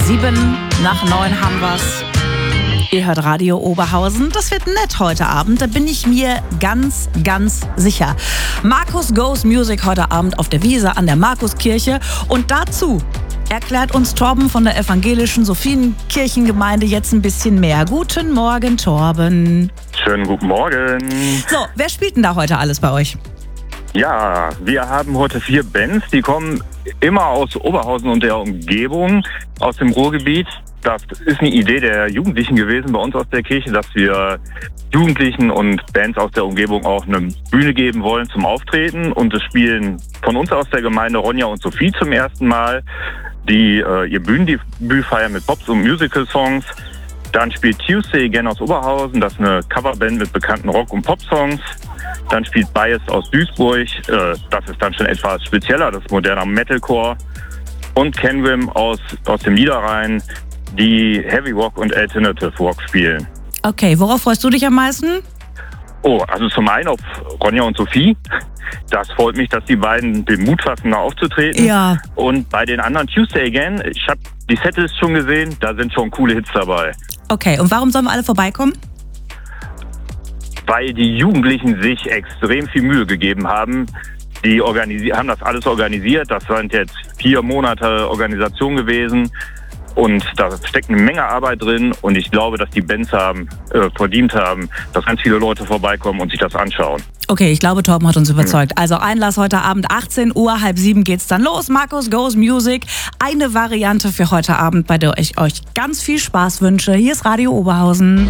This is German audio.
7:07 haben wir's. Ihr hört Radio Oberhausen. Das wird nett heute Abend, da bin ich mir ganz, ganz sicher. Markus Goes Music heute Abend auf der Wiese an der Markuskirche. Und dazu erklärt uns Torben von der evangelischen Sophienkirchengemeinde jetzt ein bisschen mehr. Guten Morgen, Torben. Schönen guten Morgen. So, wer spielt denn da heute alles bei euch? Ja, wir haben heute 4 Bands, die kommen immer aus Oberhausen und der Umgebung, aus dem Ruhrgebiet. Das ist eine Idee der Jugendlichen gewesen bei uns aus der Kirche, dass wir Jugendlichen und Bands aus der Umgebung auch eine Bühne geben wollen zum Auftreten. Und es spielen von uns aus der Gemeinde Ronja und Sophie zum ersten Mal, die ihr Bühnendebüt feiern mit Pops- und Musical-Songs. Dann spielt Tuesday Again aus Oberhausen, das ist eine Coverband mit bekannten Rock- und Pop-Songs. Dann spielt Biased aus Duisburg, das ist dann schon etwas spezieller, das ist moderner Metalcore. Und Kenwim aus dem Niederrhein, die Heavy Rock und Alternative Rock spielen. Okay, worauf freust du dich am meisten? Oh, also zum einen auf Ronja und Sophie. Das freut mich, dass die beiden den Mut fassen, da aufzutreten. Ja. Und bei den anderen Tuesday Again, ich habe die Setlist schon gesehen, da sind schon coole Hits dabei. Okay, und warum sollen wir alle vorbeikommen? Weil die Jugendlichen sich extrem viel Mühe gegeben haben. Die haben das alles organisiert. Das sind jetzt 4 Monate Organisation gewesen. Und da steckt eine Menge Arbeit drin. Und ich glaube, dass die Bands verdient haben, dass ganz viele Leute vorbeikommen und sich das anschauen. Okay, ich glaube, Torben hat uns überzeugt. Also Einlass heute Abend 18 Uhr, 6:30 geht's dann los. Markus Goes Music. Eine Variante für heute Abend, bei der ich euch ganz viel Spaß wünsche. Hier ist Radio Oberhausen.